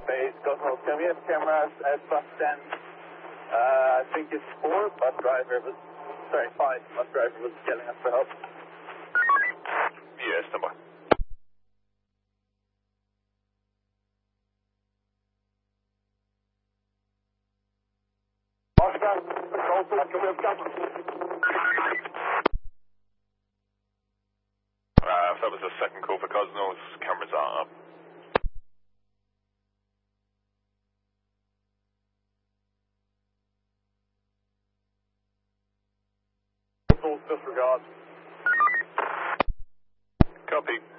Base Cosmos, can we have cameras at bus stand? I think it's 4, bus driver was, 5, bus driver was yelling us for help. Yeah, stand by. Oscar, control to can we have cameras? If that was the second call for Cosmos, cameras are up. Disregard. Copy.